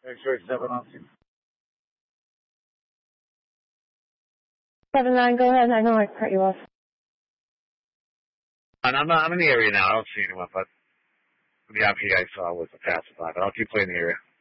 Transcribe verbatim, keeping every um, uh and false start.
X-ray seven on six. Seven nine, go ahead. I know I cut you off. And I'm not, I'm in the area now. I don't see anyone, but the option I saw was a passerby. But I'll keep playing the area.